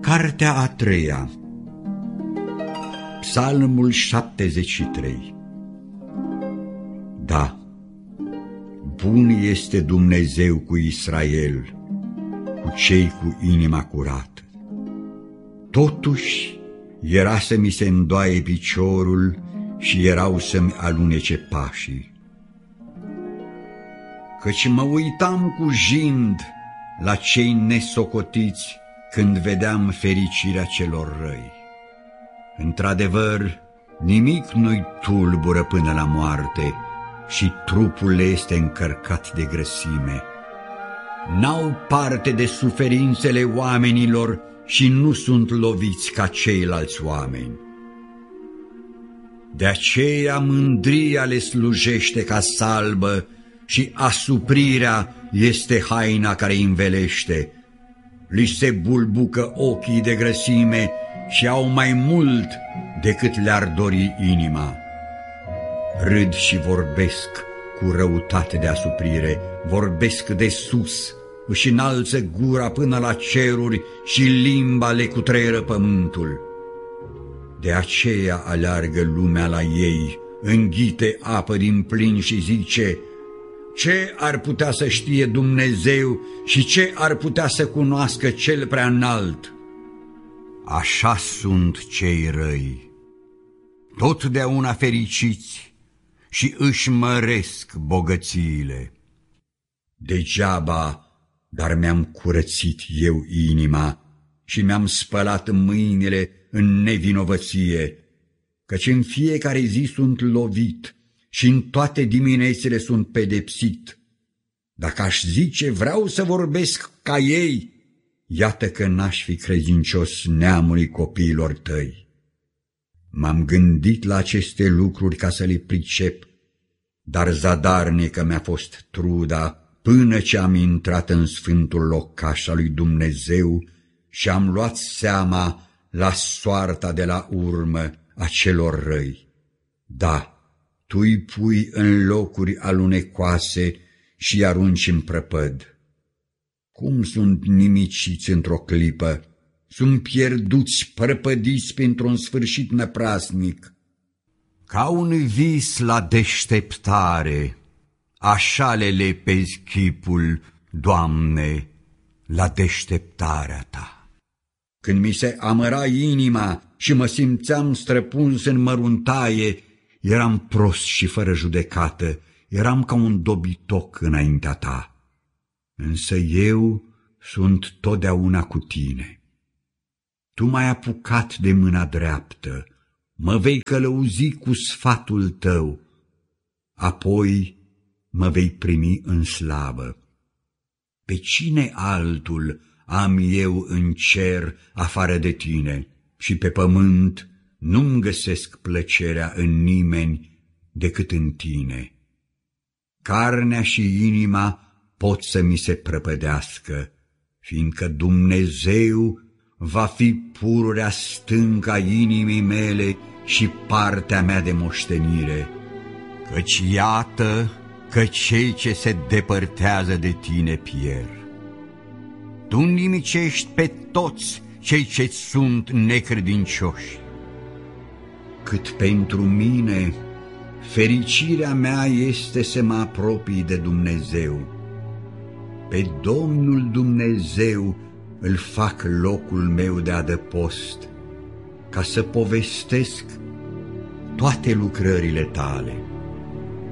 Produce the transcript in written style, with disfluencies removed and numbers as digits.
Cartea a treia, Psalmul 73. Da, bun este Dumnezeu cu Israel, cu cei cu inima curată. Totuși era să mi se îndoaie piciorul și erau să-mi alunece pașii. Căci mă uitam cu jind la cei nesocotiți când vedeam fericirea celor răi. Într-adevăr, nimic nu-i tulbură până la moarte și trupul le este încărcat de grăsime. N-au parte de suferințele oamenilor și nu sunt loviți ca ceilalți oameni. De aceea mândria le slujește ca salbă și asuprirea este haina care îi învelește. Li se bulbucă ochii de grăsime și au mai mult decât le-ar dori inima. Râd și vorbesc cu răutate de asuprire, vorbesc de sus, își înalță gura până la ceruri și limba le cutreieră pământul. De aceea aleargă lumea la ei, înghite apă din plin și zice: ce ar putea să știe Dumnezeu și ce ar putea să cunoască cel prea înalt? Așa sunt cei răi, totdeauna fericiți și își măresc bogățiile. Degeaba, dar mi-am curățit eu inima și mi-am spălat mâinile în nevinovăție, căci în fiecare zi sunt lovit și în toate diminețile sunt pedepsit. Dacă aș zice vreau să vorbesc ca ei, iată că n-aș fi credincios neamului copiilor tăi. M-am gândit la aceste lucruri ca să le pricep, dar zadarnică mi-a fost truda până ce am intrat în sfântul locaș al lui Dumnezeu și am luat seama la soarta de la urmă a celor răi. Da, tu îi pui în locuri alunecoase și îi arunci în prăpăd. Cum sunt nimiciți într-o clipă, sunt pierduți, prăpădiți printr-un sfârșit năprasnic. Ca un vis la deșteptare, așa le lepezi chipul, Doamne, la deșteptarea Ta. Când mi se amăra inima și mă simțeam străpuns în măruntaie, eram prost și fără judecată, eram ca un dobitoc înaintea Ta. Însă eu sunt totdeauna cu Tine. Tu m-ai apucat de mâna dreaptă, mă vei călăuzi cu sfatul Tău, apoi mă vei primi în slavă. Pe cine altul am eu în cer afară de Tine și pe pământ nu-mi găsesc plăcerea în nimeni decât în Tine. Carnea și inima pot să mi se prăpădească, fiindcă Dumnezeu va fi pururea stâncă a inimii mele și partea mea de moștenire. Căci iată că cei ce se depărtează de Tine pierd. Tu nimicești pe toți cei ce sunt necredincioși. Cât pentru mine, fericirea mea este să mă apropii de Dumnezeu. Pe Domnul Dumnezeu îl fac locul meu de adăpost, ca să povestesc toate lucrările Tale.